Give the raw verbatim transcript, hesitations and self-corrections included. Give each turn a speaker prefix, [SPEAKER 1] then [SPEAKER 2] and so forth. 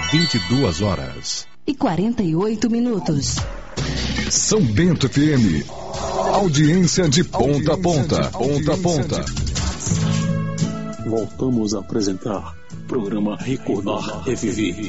[SPEAKER 1] vinte e duas horas
[SPEAKER 2] e quarenta e oito minutos.
[SPEAKER 1] São Bento F M. Audiência de ponta a ponta. Ponta a ponta.
[SPEAKER 3] Voltamos a apresentar programa Recordar Reviver.